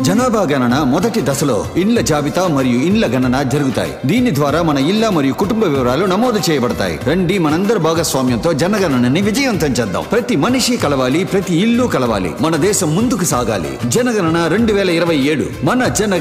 జనాభా గణన మొదటి దశలో ఇండ్ల జాబితా మరియు ఇండ్ల గణన జరుగుతాయి. దీని ద్వారా మన ఇళ్ల మరియు కుటుంబ వివరాలు నమోదు చేయబడతాయి. రండి మనందరి భాగస్వామ్యంతో జనగణనని విజయవంతం చేద్దాం. ప్రతి మనిషి కలవాలి, ప్రతి ఇల్లు కలవాలి. మన దేశం ముందుకు సాగాలి. జనగణన 2027 మన జన